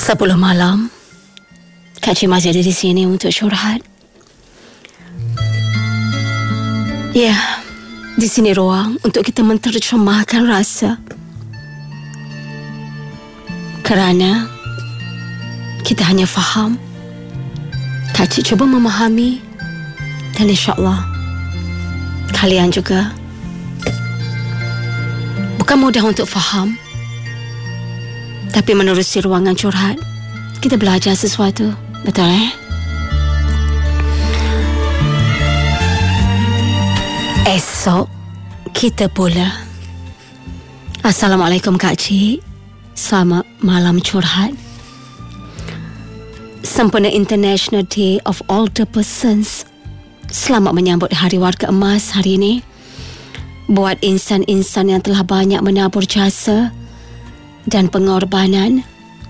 10 malam, Kak Cik masih ada di sini untuk curhat. Ya, di sini ruang untuk kita menterjemahkan rasa. Kerana kita hanya faham, Kak Cik cuba memahami, dan insyaAllah kalian juga. Bukan mudah untuk faham, tapi menerusi ruangan curhat, kita belajar sesuatu. Betul Esok kita pula. Assalamualaikum Kak Cik. Selamat malam curhat. Sempena International Day of Older Persons. Selamat menyambut Hari Warga Emas hari ini. Buat insan-insan yang telah banyak menabur jasa dan pengorbanan.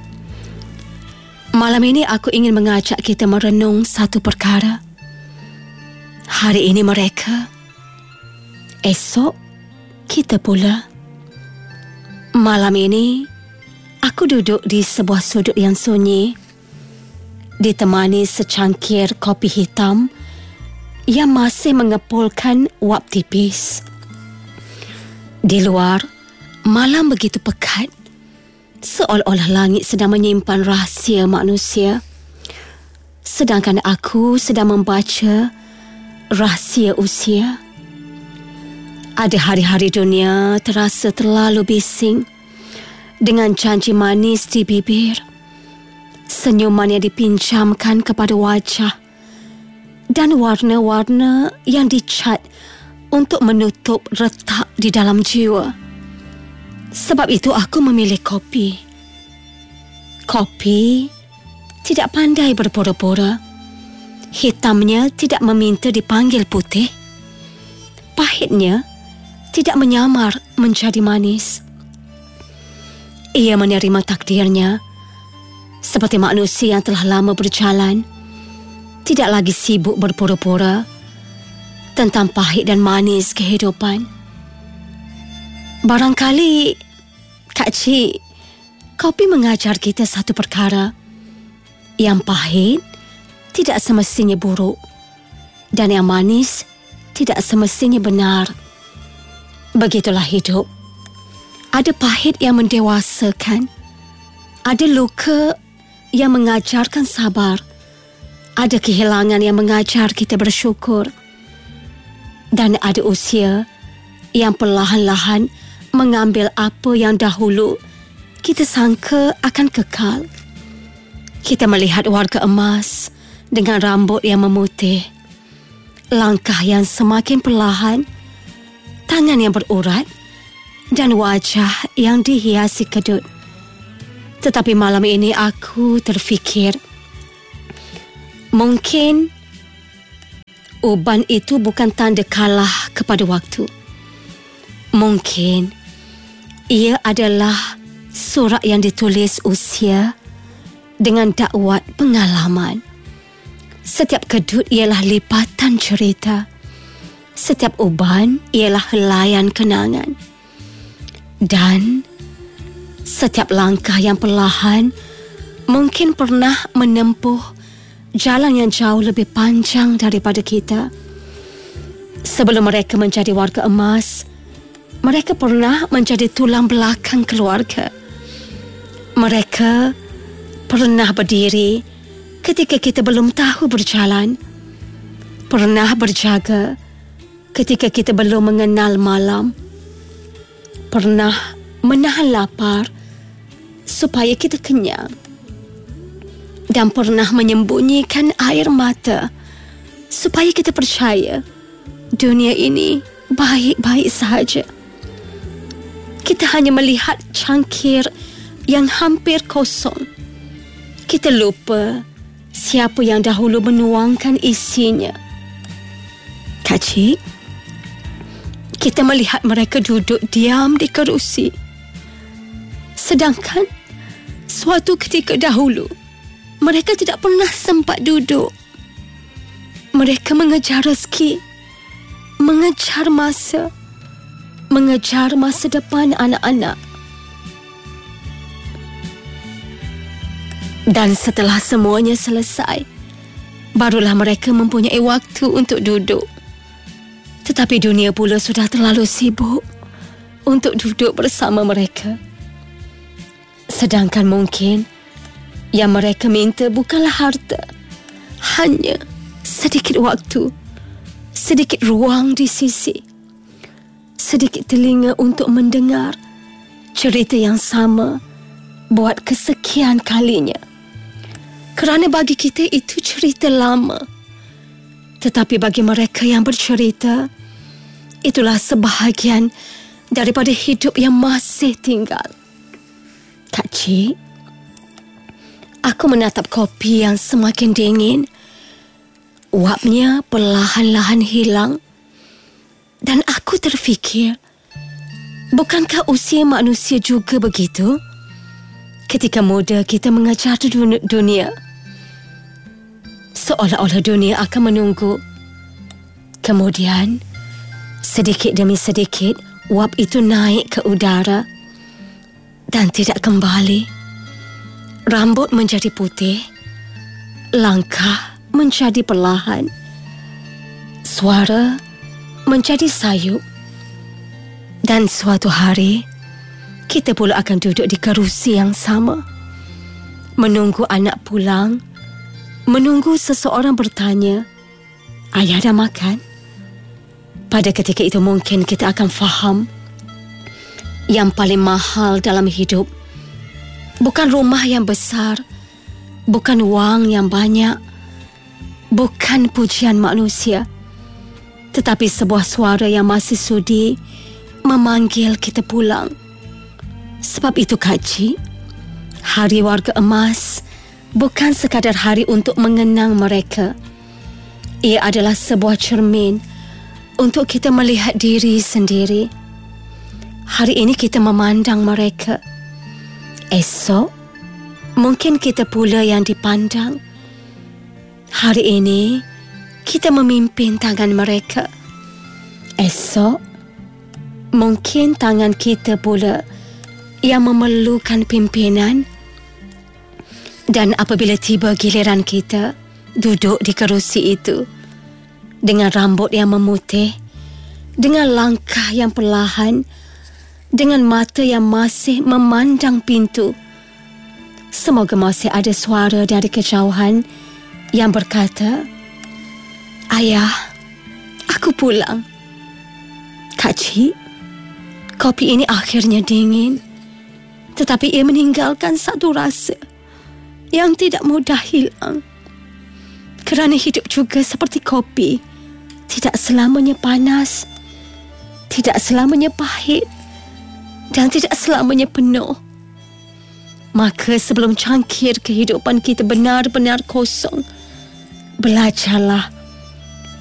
Malam ini aku ingin mengajak kita merenung satu perkara. Hari ini mereka, esok kita pula. Malam ini aku duduk di sebuah sudut yang sunyi, ditemani secangkir kopi hitam yang masih mengepulkan uap tipis. Di luar, malam begitu pekat, seolah-olah langit sedang menyimpan rahsia manusia. Sedangkan aku sedang membaca rahsia usia. Ada hari-hari dunia terasa terlalu bising, dengan janji manis di bibir, senyuman yang dipinjamkan kepada wajah, dan warna-warna yang dicat untuk menutup retak di dalam jiwa. Sebab itu aku memilih kopi. Kopi tidak pandai berpura-pura. Hitamnya tidak meminta dipanggil putih. Pahitnya tidak menyamar menjadi manis. Ia menerima takdirnya seperti manusia yang telah lama berjalan, tidak lagi sibuk berpura-pura tentang pahit dan manis kehidupan. Barangkali, Kak Cik, kopi mengajar kita satu perkara. Yang pahit tidak semestinya buruk, dan yang manis tidak semestinya benar. Begitulah hidup. Ada pahit yang mendewasakan, ada luka yang mengajarkan sabar, ada kehilangan yang mengajar kita bersyukur, dan ada usia yang perlahan-lahan mengambil apa yang dahulu kita sangka akan kekal. Kita melihat warga emas dengan rambut yang memutih, langkah yang semakin perlahan, tangan yang berurat, dan wajah yang dihiasi kedut. Tetapi malam ini aku terfikir, mungkin uban itu bukan tanda kalah kepada waktu. Mungkin ia adalah surat yang ditulis usia dengan dakwat pengalaman. Setiap kedut ialah lipatan cerita. Setiap uban ialah helaian kenangan. Dan setiap langkah yang perlahan mungkin pernah menempuh jalan yang jauh lebih panjang daripada kita. Sebelum mereka menjadi warga emas, mereka pernah menjadi tulang belakang keluarga. Mereka pernah berdiri ketika kita belum tahu berjalan. Pernah berjaga ketika kita belum mengenal malam. Pernah menahan lapar supaya kita kenyang. Dan pernah menyembunyikan air mata supaya kita percaya dunia ini baik-baik sahaja. Kita hanya melihat cangkir yang hampir kosong. Kita lupa siapa yang dahulu menuangkan isinya. Kak Cik, kita melihat mereka duduk diam di kerusi. Sedangkan suatu ketika dahulu, mereka tidak pernah sempat duduk. Mereka mengejar rezeki, mengejar masa depan anak-anak. Dan setelah semuanya selesai, barulah mereka mempunyai waktu untuk duduk. Tetapi dunia pula sudah terlalu sibuk untuk duduk bersama mereka. Sedangkan mungkin yang mereka minta bukanlah harta, hanya sedikit waktu, sedikit ruang di sisi, sedikit telinga untuk mendengar cerita yang sama buat kesekian kalinya. Kerana bagi kita itu cerita lama. Tetapi bagi mereka yang bercerita, itulah sebahagian daripada hidup yang masih tinggal. Kak Cik, aku menatap kopi yang semakin dingin. Uapnya perlahan-lahan hilang. Dan aku terfikir, bukankah usia manusia juga begitu? Ketika muda kita mengejar dunia, seolah-olah dunia akan menunggu. Kemudian, sedikit demi sedikit, uap itu naik ke udara dan tidak kembali. Rambut menjadi putih, langkah menjadi perlahan, suara menjadi sayup. Dan suatu hari, kita pula akan duduk di kerusi yang sama, menunggu anak pulang, menunggu seseorang bertanya, "Ayah dah makan?" Pada ketika itu mungkin kita akan faham, yang paling mahal dalam hidup bukan rumah yang besar, bukan wang yang banyak, bukan pujian manusia, tetapi sebuah suara yang masih sudi memanggil kita pulang. Sebab itu Kak Cik, Hari Warga Emas bukan sekadar hari untuk mengenang mereka. Ia adalah sebuah cermin untuk kita melihat diri sendiri. Hari ini kita memandang mereka. Esok, mungkin kita pula yang dipandang. Hari ini, kita memimpin tangan mereka. Esok, mungkin tangan kita pula yang memerlukan pimpinan. Dan apabila tiba giliran kita duduk di kerusi itu, dengan rambut yang memutih, dengan langkah yang perlahan, dengan mata yang masih memandang pintu, semoga masih ada suara dari kejauhan yang berkata, "Ayah, aku pulang." Kak Cik, kopi ini akhirnya dingin, tetapi ia meninggalkan satu rasa yang tidak mudah hilang. Kerana hidup juga seperti kopi, tidak selamanya panas, tidak selamanya pahit, dan tidak selamanya penuh. Maka sebelum cangkir kehidupan kita benar-benar kosong, belajarlah